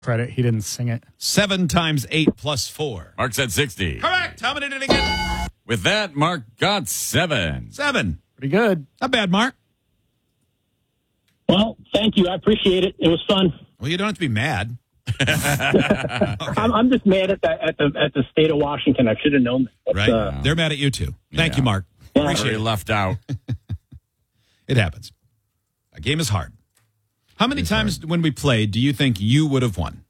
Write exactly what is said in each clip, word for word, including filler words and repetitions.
Credit, he didn't sing it. Seven times eight plus four. Mark said sixty. Correct. How many did he get? With that, Mark got seven. Seven. Pretty good. Not bad, Mark. Well, thank you. I appreciate it. It was fun. Well, you don't have to be mad. Okay. I'm, I'm just mad at the at the at the state of Washington. I should have known. But, Right? Uh, They're mad at you, too. Thank Yeah. you, Mark. Yeah. Appreciate Very it. left out. It happens. A game is hard. How many It's times hard. when we played do you think you would have won?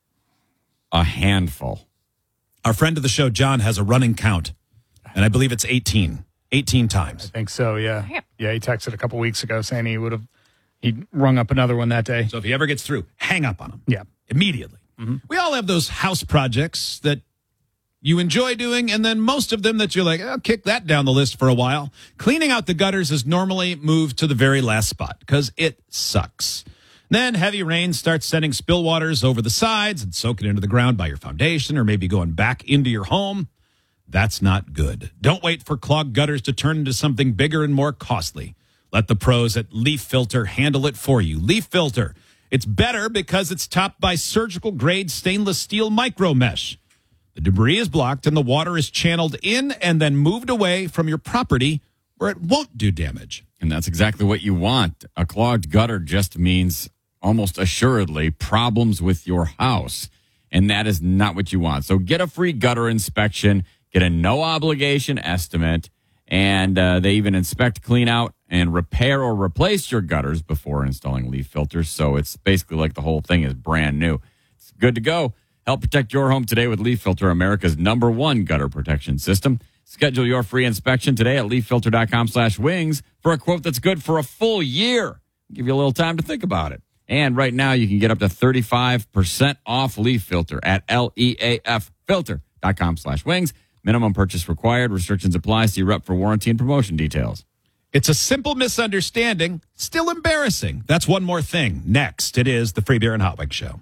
A handful. Our friend of the show, John, has a running count, and I believe it's eighteen. eighteen I times. think so, yeah. Yeah, he texted a couple weeks ago saying he would have, he rung up another one that day. So if he ever gets through, hang up on him. Yeah. Immediately. We all have those house projects that you enjoy doing, and then most of them that you're like, oh, kick that down the list for a while. Cleaning out the gutters is normally moved to the very last spot because it sucks. Then heavy rain starts sending spill waters over the sides and soaking into the ground by your foundation or maybe going back into your home. That's not good. Don't wait for clogged gutters to turn into something bigger and more costly. Let the pros at Leaf Filter handle it for you. Leaf Filter. It's better because it's topped by surgical-grade stainless steel micro mesh. The debris is blocked and the water is channeled in and then moved away from your property where it won't do damage. And that's exactly what you want. A clogged gutter just means almost assuredly problems with your house. And that is not what you want. So get a free gutter inspection, get a no obligation estimate, and uh, they even inspect, clean out, and repair or replace your gutters before installing leaf filters. So it's basically like the whole thing is brand new. It's good to go. Help protect your home today with Leaf Filter, America's number one gutter protection system. Schedule your free inspection today at leaffilter.com slash wings for a quote that's good for a full year. Give you a little time to think about it. And right now you can get up to thirty-five percent off Leaf Filter at L-E-A-F-filter.com slash wings. Minimum purchase required. Restrictions apply. See rep for warranty and promotion details. It's a simple misunderstanding, still embarrassing. That's one more thing. Next, it is the Free Beer and Hot Wings Show.